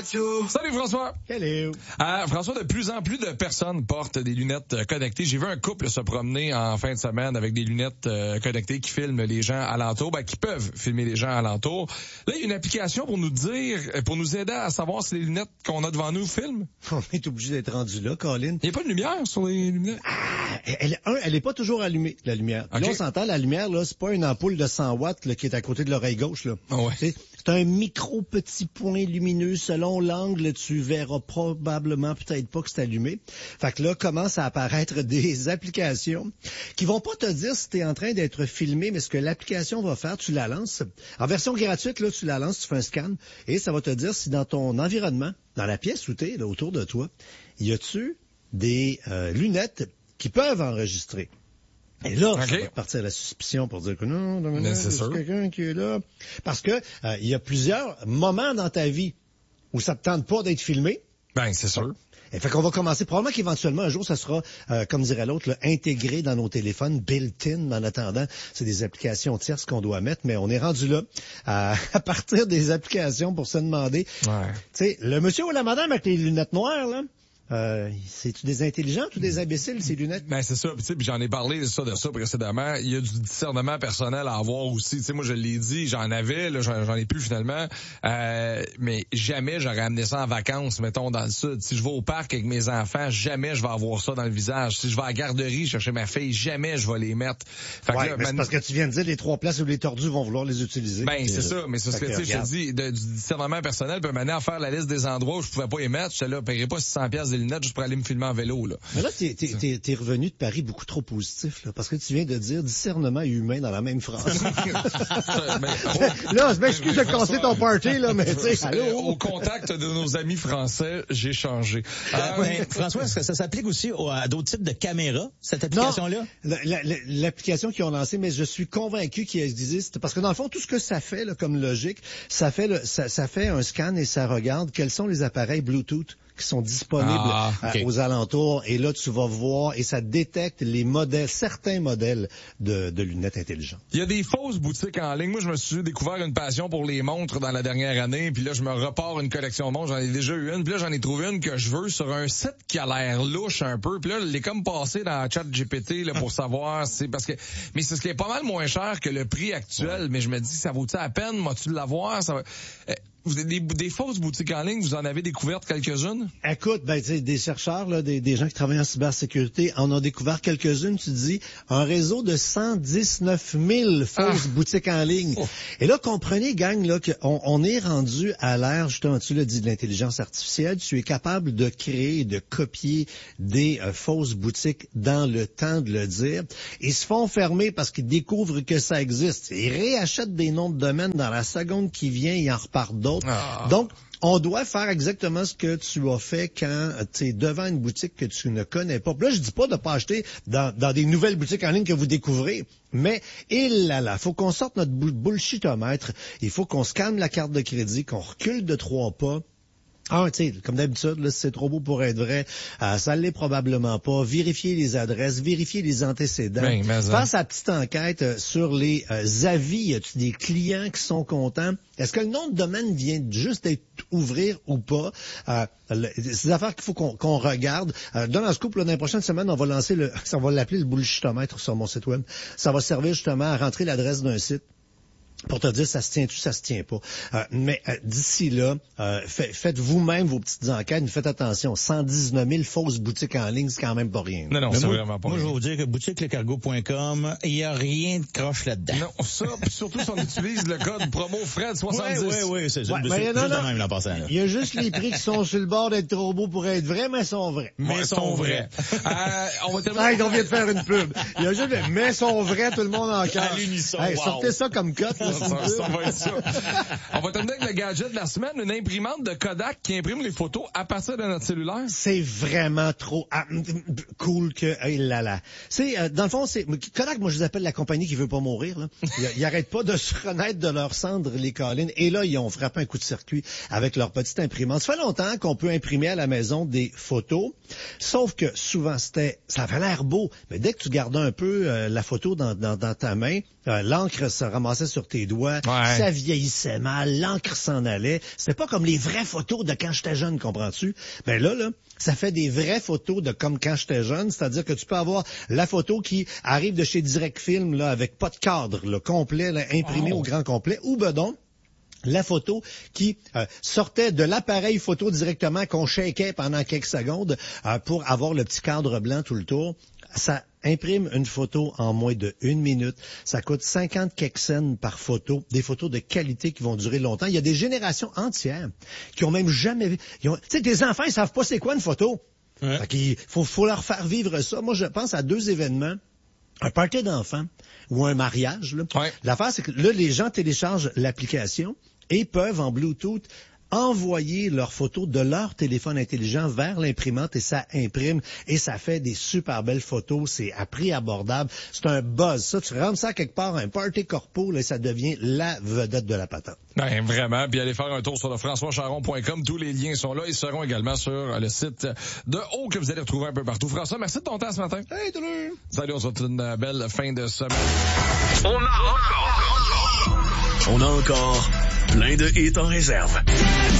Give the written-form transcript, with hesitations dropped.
Salut François. Hello. François, de plus en plus de personnes portent des lunettes connectées. J'ai vu un couple se promener en fin de semaine avec des lunettes connectées qui filment les gens alentour, qui peuvent filmer les gens alentour. Là, il y a une application pour nous dire, pour nous aider à savoir si les lunettes qu'on a devant nous filment. On est obligé d'être rendu là, Colin. Il n'y a pas de lumière sur les lunettes? Elle est pas toujours allumée, la lumière. Okay. Là, on s'entend, la lumière, là, c'est pas une ampoule de 100 watts là, qui est à côté de l'oreille gauche, là. Oh ouais. C'est un micro petit point lumineux. Selon l'angle, tu verras probablement peut-être pas que c'est allumé. Fait que là, commencent à apparaître des applications qui vont pas te dire si tu es en train d'être filmé, mais ce que l'application va faire, tu la lances. En version gratuite, là, tu la lances, tu fais un scan, et ça va te dire si dans ton environnement, dans la pièce où tu es, là, autour de toi, y a-tu des lunettes qui peuvent enregistrer. Et là, ça va partir la suspicion pour dire que non, c'est quelqu'un qui est là. Parce que il y a plusieurs moments dans ta vie où ça te tente pas d'être filmé. Ben, c'est sûr. Et fait qu'on va commencer. Probablement qu'éventuellement, un jour, ça sera, comme dirait l'autre, là, intégré dans nos téléphones, built-in. En attendant, c'est des applications tierces qu'on doit mettre, mais on est rendu là à partir des applications pour se demander. Ouais. Tu sais, le monsieur ou la madame avec les lunettes noires, là. C'est-tu des intelligents ou des imbéciles, ces lunettes? Ben, c'est ça. Puis j'en ai parlé de ça précédemment. Il y a du discernement personnel à avoir aussi. Tu sais, moi, je l'ai dit, j'en avais, là, j'en ai plus finalement. Mais jamais j'aurais amené ça en vacances, mettons, dans le sud. Si je vais au parc avec mes enfants, jamais je vais avoir ça dans le visage. Si je vais à la garderie chercher ma fille, jamais je vais les mettre. Fait que là, c'est parce que tu viens de dire les 3 places où les tordus vont vouloir les utiliser. Ben, c'est ça. Mais c'est ce que, tu sais, je te dis, du discernement personnel, puis maintenant, à faire la liste des endroits où je pouvais pas les mettre, j'étais là, paierais pas 600$ des lunettes juste pour aller me filmer en vélo, là. Mais là, t'es revenu de Paris beaucoup trop positif, là, parce que tu viens de dire discernement et humain dans la même phrase. Là, je m'excuse de casser ton party, là, mais tu sais, allô? Au contact de nos amis français, j'ai changé. François, est-ce que ça s'applique aussi à d'autres types de caméras, cette application-là? Non, l'application qu'ils ont lancée, mais je suis convaincu qu'il existe, parce que dans le fond, tout ce que ça fait, là, comme logique, ça fait un scan et ça regarde quels sont les appareils Bluetooth qui sont disponibles aux alentours. Et là, tu vas voir, et ça détecte les modèles, certains modèles de lunettes intelligentes. Il y a des fausses boutiques en ligne. Moi, je me suis découvert une passion pour les montres dans la dernière année. Puis là, je me repars une collection de montres. J'en ai déjà eu une. Puis là, j'en ai trouvé une que je veux sur un site qui a l'air louche un peu. Puis là, elle est comme passée dans ChatGPT là, pour savoir. Mais c'est ce qui est pas mal moins cher que le prix actuel. Ouais. Mais je me dis, ça vaut-tu la peine? Moi-tu de l'avoir? Vous avez des fausses boutiques en ligne, vous en avez découvertes quelques-unes? Écoute, tu sais, des chercheurs, là, des gens qui travaillent en cybersécurité en ont découvert quelques-unes. Tu dis, un réseau de 119 000 fausses boutiques en ligne. Oh. Et là, comprenez, gang, là, qu'on est rendu à l'ère, justement, tu l'as dit, de l'intelligence artificielle. Tu es capable de créer et de copier des fausses boutiques dans le temps de le dire. Ils se font fermer parce qu'ils découvrent que ça existe. Ils réachètent des noms de domaine dans la seconde qui vient, ils en repartent d'autres. Donc, on doit faire exactement ce que tu as fait quand tu es devant une boutique que tu ne connais pas. Puis là, je dis pas de pas acheter dans des nouvelles boutiques en ligne que vous découvrez, mais faut qu'on sorte notre bullshitomètre. Il faut qu'on scanne la carte de crédit, qu'on recule de 3 pas. Tu sais, comme d'habitude, là, c'est trop beau pour être vrai. Ça l'est probablement pas. Vérifier les adresses, vérifier les antécédents. Faire sa petite enquête sur les avis. Y a-t-il des clients qui sont contents? Est-ce que le nom de domaine vient juste d'être ouvrir ou pas? C'est des affaires qu'il faut qu'on regarde. Dans un scoop, là, dans les prochaines semaines, on va lancer on va l'appeler le bullshitomètre sur mon site web. Ça va servir justement à rentrer l'adresse d'un site pour te dire ça se tient-tu, ça se tient pas. Mais d'ici là, faites vous-même vos petites enquêtes, mais faites attention. 119 000 fausses boutiques en ligne, c'est quand même pas rien. Non, c'est vraiment pas rien. Moi, je vais vous dire que boutiquelecargo.com, il y a rien de croche là-dedans. Non, ça, puis surtout si on utilise le code promo Fred 70. Oui, c'est ça. Il y a juste les prix qui sont sur le bord d'être trop beaux pour être vrais, mais sont vrais. Mais sont vrais. On vient de faire une pub. Il y a juste mais sont vrais, tout le monde en cœur. À l'unisson. Sortez ça comme cote. Ça va être ça. On va terminer avec le gadget de la semaine, une imprimante de Kodak qui imprime les photos à partir de notre cellulaire. C'est vraiment trop cool que C'est dans le fond, c'est Kodak, moi je les appelle la compagnie qui veut pas mourir là. Ils arrêtent pas de se renaître de leurs cendres, les collines, et là ils ont frappé un coup de circuit avec leur petite imprimante. Ça fait longtemps qu'on peut imprimer à la maison des photos, Sauf que souvent, ça avait l'air beau, mais dès que tu gardais un peu la photo dans ta main, l'encre se ramassait sur tes doigts, ça vieillissait mal, l'encre s'en allait. C'était pas comme les vraies photos de quand j'étais jeune, comprends-tu? Ben là, ça fait des vraies photos de comme quand j'étais jeune, c'est-à-dire que tu peux avoir la photo qui arrive de chez Direct Film, là, avec pas de cadre, là, complet, là, imprimé au grand complet, ou bedon, la photo qui sortait de l'appareil photo directement qu'on shakeait pendant quelques secondes pour avoir le petit cadre blanc tout le tour. Ça imprime une photo en moins de 1 minute. Ça coûte 50 quelques cents par photo. Des photos de qualité qui vont durer longtemps. Il y a des générations entières qui ont même jamais vu. Tu sais, tes enfants, ils savent pas c'est quoi une photo. Ouais. Fait qu'il faut leur faire vivre ça. Moi, je pense à 2 événements. Un party d'enfants ou un mariage. Là. Ouais. L'affaire, c'est que là, les gens téléchargent l'application et peuvent en Bluetooth envoyer leurs photos de leur téléphone intelligent vers l'imprimante et ça imprime et ça fait des super belles photos. C'est à prix abordable. C'est un buzz. Ça, tu rentres ça quelque part, un party corpo, là, ça devient la vedette de la patente. Ben, vraiment. Puis allez faire un tour sur le françoischaron.com. Tous les liens sont là. Ils seront également sur le site de Haut que vous allez retrouver un peu partout. François, merci de ton temps ce matin. Hey, salut, on se souhaite une belle fin de semaine. On a encore plein de hits en réserve.